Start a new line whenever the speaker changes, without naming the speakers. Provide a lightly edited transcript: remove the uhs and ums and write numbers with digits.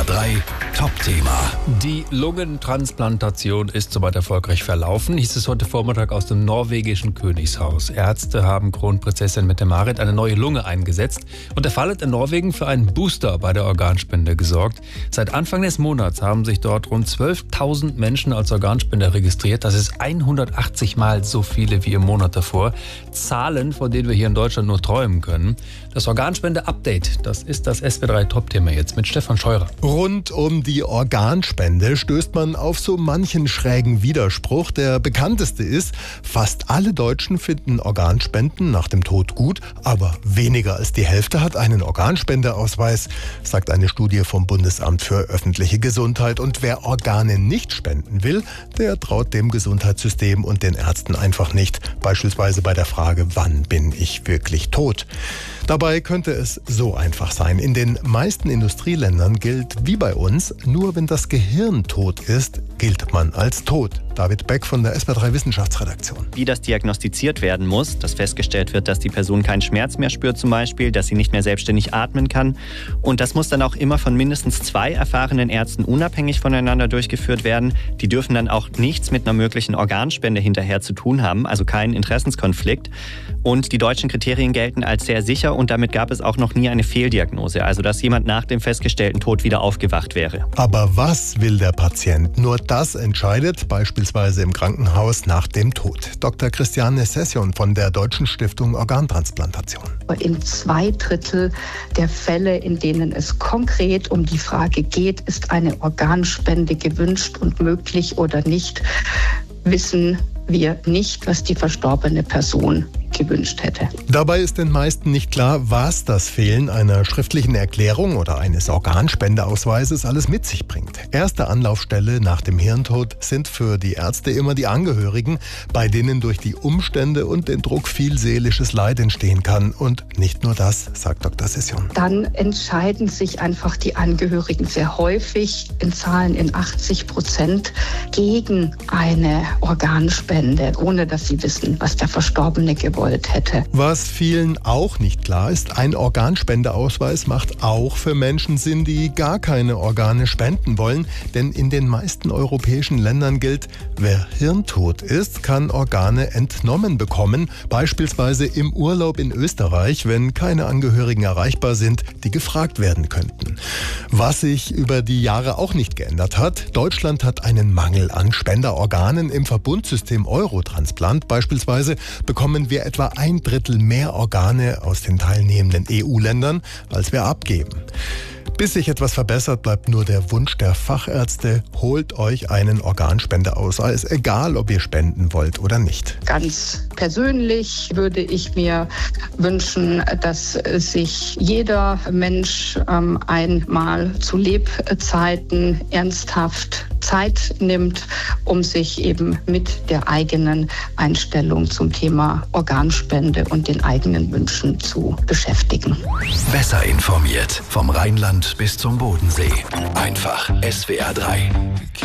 SWR3 Top-Thema.
Die Lungentransplantation ist soweit erfolgreich verlaufen, hieß es heute Vormittag aus dem norwegischen Königshaus. Ärzte haben Kronprinzessin Mette-Marit eine neue Lunge eingesetzt und der Fall hat in Norwegen für einen Booster bei der Organspende gesorgt. Seit Anfang des Monats haben sich dort rund 12.000 Menschen als Organspender registriert. Das ist 180 Mal so viele wie im Monat davor. Zahlen, von denen wir hier in Deutschland nur träumen können. Das Organspende-Update, das ist das SWR3 Top-Thema jetzt mit Stefan Scheurer.
Rund um die Organspende stößt man auf so manchen schrägen Widerspruch. Der bekannteste ist, fast alle Deutschen finden Organspenden nach dem Tod gut, aber weniger als die Hälfte hat einen Organspendeausweis, sagt eine Studie vom Bundesamt für öffentliche Gesundheit. Und wer Organe nicht spenden will, der traut dem Gesundheitssystem und den Ärzten einfach nicht. Beispielsweise bei der Frage, wann bin ich wirklich tot? Dabei könnte es so einfach sein. In den meisten Industrieländern gilt, wie bei uns, nur wenn das Gehirn tot ist, gilt man als tot. David Beck von der SWR3 Wissenschaftsredaktion.
Wie das diagnostiziert werden muss, dass festgestellt wird, dass die Person keinen Schmerz mehr spürt zum Beispiel, dass sie nicht mehr selbstständig atmen kann. Und das muss dann auch immer von mindestens 2 erfahrenen Ärzten unabhängig voneinander durchgeführt werden. Die dürfen dann auch nichts mit einer möglichen Organspende hinterher zu tun haben, also keinen Interessenskonflikt. Und die deutschen Kriterien gelten als sehr sicher und damit gab es auch noch nie eine Fehldiagnose, also dass jemand nach dem festgestellten Tod wieder aufgewacht wäre.
Aber was will der Patient? Nur das entscheidet beispielsweise im Krankenhaus nach dem Tod. Dr. Christiane Session von der Deutschen Stiftung Organtransplantation.
In 2/3 der Fälle, in denen es konkret um die Frage geht, ist eine Organspende gewünscht und möglich oder nicht, wissen wir nicht, was die verstorbene Person gewünscht hätte.
Dabei ist den meisten nicht klar, was das Fehlen einer schriftlichen Erklärung oder eines Organspendeausweises alles mit sich bringt. Erste Anlaufstelle nach dem Hirntod sind für die Ärzte immer die Angehörigen, bei denen durch die Umstände und den Druck viel seelisches Leid entstehen kann. Und nicht nur das, sagt Dr. Session.
Dann entscheiden sich einfach die Angehörigen sehr häufig, in Zahlen in 80%, gegen eine Organspende, ohne dass sie wissen, was der Verstorbene gewollt hätte.
Was vielen auch nicht klar ist, ein Organspendeausweis macht auch für Menschen Sinn, die gar keine Organe spenden wollen. Denn in den meisten europäischen Ländern gilt, wer hirntot ist, kann Organe entnommen bekommen. Beispielsweise im Urlaub in Österreich, wenn keine Angehörigen erreichbar sind, die gefragt werden könnten. Was sich über die Jahre auch nicht geändert hat, Deutschland hat einen Mangel an Spenderorganen. Im Verbundsystem Eurotransplant beispielsweise bekommen wir etwa 1/3 mehr Organe aus den teilnehmenden EU-Ländern, als wir abgeben. Bis sich etwas verbessert, bleibt nur der Wunsch der Fachärzte, holt euch einen Organspendeausweis, egal ob ihr spenden wollt oder nicht.
Ganz persönlich würde ich mir wünschen, dass sich jeder Mensch einmal zu Lebzeiten ernsthaft Zeit nimmt, um sich eben mit der eigenen Einstellung zum Thema Organspende und den eigenen Wünschen zu beschäftigen.
Besser informiert vom Rheinland bis zum Bodensee. Einfach SWR3.